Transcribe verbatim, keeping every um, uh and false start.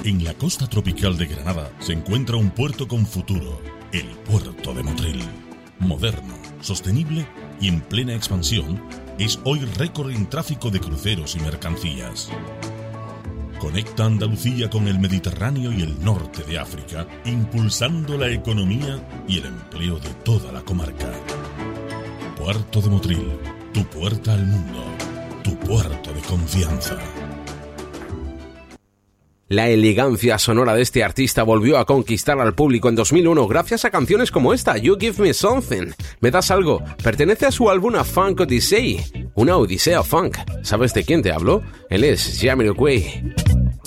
En la costa tropical de Granada se encuentra un puerto con futuro, el puerto de Motril. Moderno, sostenible y en plena expansión, es hoy récord en tráfico de cruceros y mercancías. Conecta Andalucía con el Mediterráneo y el norte de África, impulsando la economía y el empleo de toda la comarca. Puerto de Motril, tu puerta al mundo, tu puerto de confianza. La elegancia sonora de este artista volvió a conquistar al público en dos mil uno gracias a canciones como esta, You Give Me Something. ¿Me das algo? Pertenece a su álbum A Funk Odyssey, una odisea funk. ¿Sabes de quién te hablo? Él es Jamiroquai.